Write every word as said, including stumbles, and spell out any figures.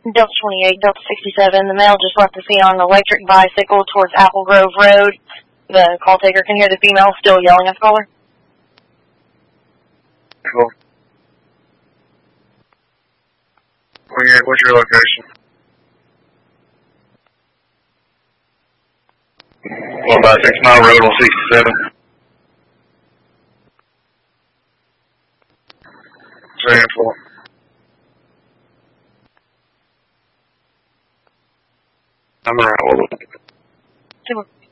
Delta twenty-eight, Delta sixty-seven, the male just left the scene on an electric bicycle towards Apple Grove Road. The call taker can hear the female still yelling at the caller. Cool. What's your location? What about Six Mile Road on sixty-seven? Three and four. I'm around. Super.